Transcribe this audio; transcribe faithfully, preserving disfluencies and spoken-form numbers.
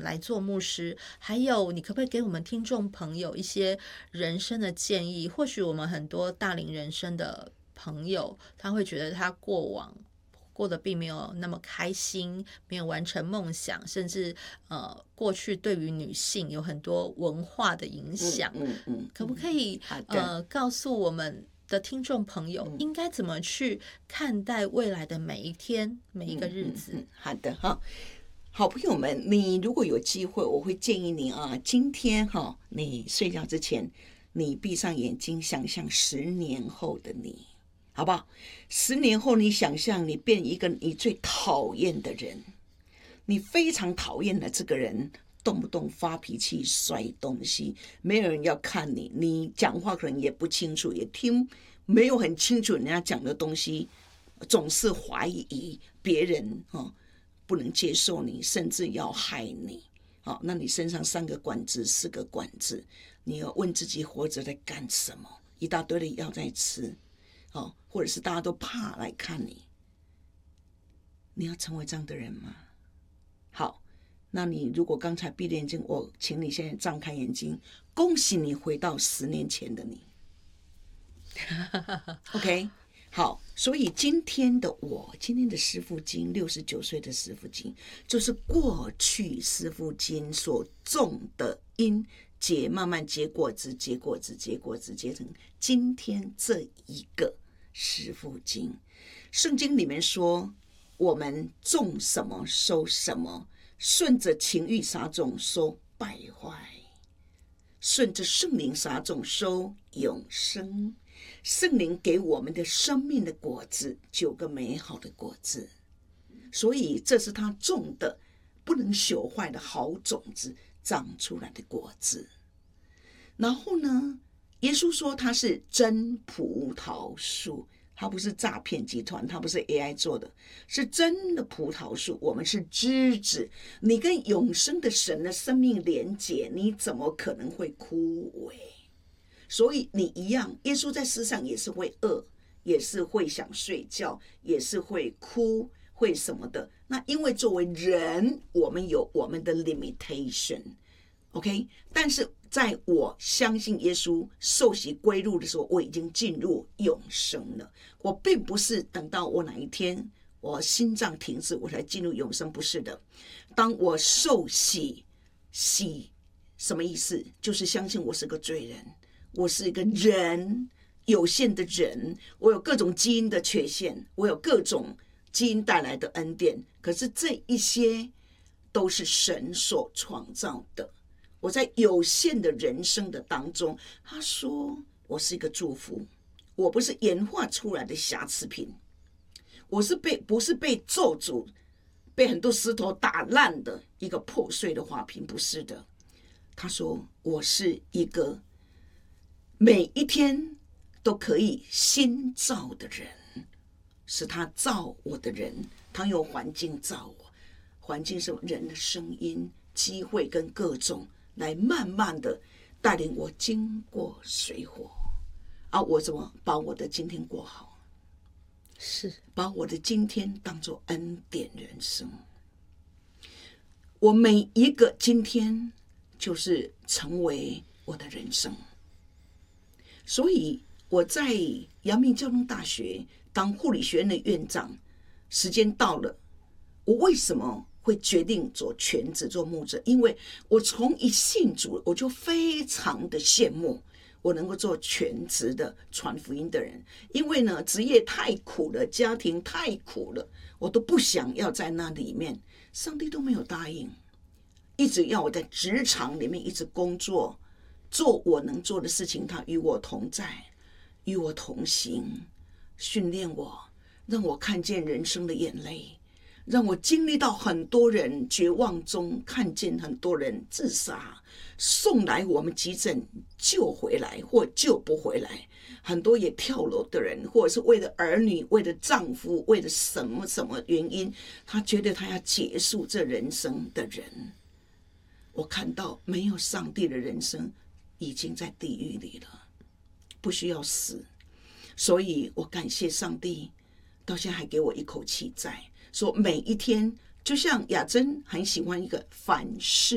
来做牧师？还有，你可不可以给我们听众朋友一些人生的建议？或许我们很多大龄人生的朋友，他会觉得他过往过得并没有那么开心，没有完成梦想，甚至呃，过去对于女性有很多文化的影响。 嗯嗯嗯， 可不可以呃告诉我们的听众朋友，应该怎么去看待未来的每一天、每一个日子？ 嗯嗯嗯、好的哈。好朋友们，你如果有机会，我会建议你啊，今天哈，你睡觉之前，你闭上眼睛，想象十年后的你，好不好？十年后，你想象你变一个你最讨厌的人，你非常讨厌的这个人，动不动发脾气、摔东西，没有人要看你，你讲话可能也不清楚，也听没有很清楚人家讲的东西，总是怀疑别人哈。不能接受你，甚至要害你。好，那你身上三个管子、四个管子，你要问自己活着在干什么？一大堆的药在吃，哦，或者是大家都怕来看你，你要成为这样的人吗？好，那你如果刚才闭着眼睛，我请你现在张开眼睛，恭喜你回到十年前的你。OK。好，所以今天的我，今天的师父经，六十九岁的师父经，就是过去师父经所种的因结，慢慢结果子，结果子，结果子，结成今天这一个师父经。圣经里面说，我们种什么收什么，顺着情欲撒种收败坏，顺着圣灵撒种收永生。圣灵给我们的生命的果子，九个美好的果子，所以这是他种的不能朽坏的好种子长出来的果子。然后呢，耶稣说他是真葡萄树，他不是诈骗集团，他不是 A I 做的，是真的葡萄树，我们是枝子。你跟永生的神的生命连结，你怎么可能会枯萎？所以你一样，耶稣在世上也是会饿，也是会想睡觉，也是会哭，会什么的。那因为作为人，我们有我们的 limitation， OK？ 但是在我相信耶稣受洗归入的时候，我已经进入永生了。我并不是等到我哪一天我心脏停止，我才进入永生，不是的。当我受洗，洗什么意思？就是相信我是个罪人。我是一个人，有限的人，我有各种基因的缺陷，我有各种基因带来的恩典，可是这一些都是神所创造的。我在有限的人生的当中，他说我是一个祝福，我不是演化出来的瑕疵品，我是被不是被咒诅，被很多石头打烂的一个破碎的花瓶，不是的。他说我是一个每一天都可以新造的人，是他造我的人，他用环境造我，环境是人的声音、机会跟各种来慢慢的带领我经过水火，啊，我怎么把我的今天过好？ 是把我的今天当作恩典人生。我每一个今天就是成为我的人生。所以我在阳明交通大学当护理学院的院长，时间到了，我为什么会决定做全职做牧者？因为我从一信主，我就非常的羡慕我能够做全职的传福音的人，因为呢，职业太苦了，家庭太苦了，我都不想要在那里面，上帝都没有答应，一直要我在职场里面一直工作，做我能做的事情，他与我同在，与我同行，训练我，让我看见人生的眼泪，让我经历到很多人绝望中看见很多人自杀，送来我们急诊救回来或救不回来，很多也跳楼的人，或者是为了儿女，为了丈夫，为了什么什么原因，他觉得他要结束这人生的人。我看到没有上帝的人生已经在地狱里了，不需要死。所以我感谢上帝到现在还给我一口气在，说每一天，就像雅珍很喜欢一个反思